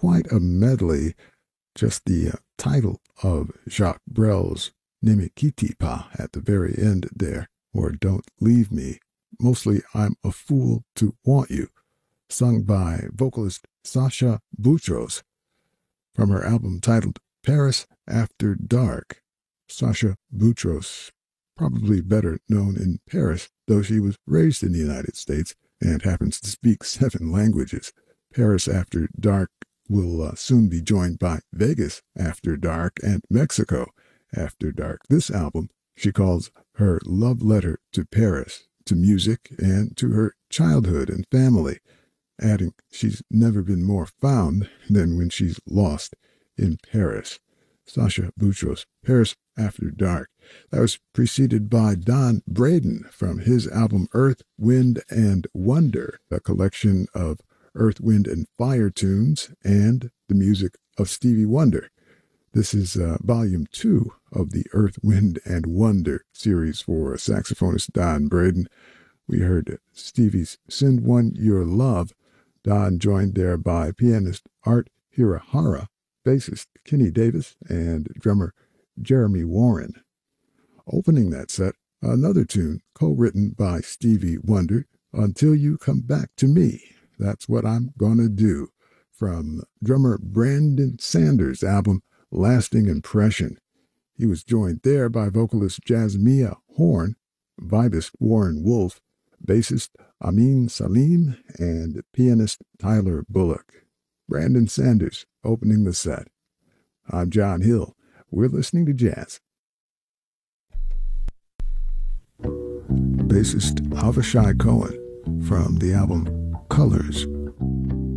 quite a medley. Just the title of Jacques Brel's Ne me quitte pas at the very end there, or Don't Leave Me. Mostly I'm a Fool to Want You, sung by vocalist Sasha Boutros from her album titled Paris After Dark. Sasha Boutros, probably better known in Paris, though she was raised in the United States and happens to speak 7 languages. Paris After Dark will soon be joined by Vegas After Dark and Mexico After Dark. This album she calls her love letter to Paris, to music, and to her childhood and family, adding she's never been more found than when she's lost in Paris. Sasha Boutros, Paris After Dark. That was preceded by Don Braden from his album Earth, Wind, and Wonder, a collection of Earth, Wind, and Fire tunes and the music of Stevie Wonder. This is volume 2 of the Earth, Wind, and Wonder series for saxophonist Don Braden. We heard Stevie's Send One Your Love, Don joined there by pianist Art Hirahara, bassist Kenny Davis, and drummer Jeremy Warren. Opening that set, another tune co-written by Stevie Wonder, Until You Come Back to Me. That's What I'm Gonna Do, from drummer Brandon Sanders' album Lasting Impression. He was joined there by vocalist Jasmia Horn, vibist Warren Wolf, bassist Amin Salim, and pianist Tyler Bullock. Brandon Sanders opening the set. I'm John Hill. We're listening to jazz. Bassist Avishai Cohen from the album Colors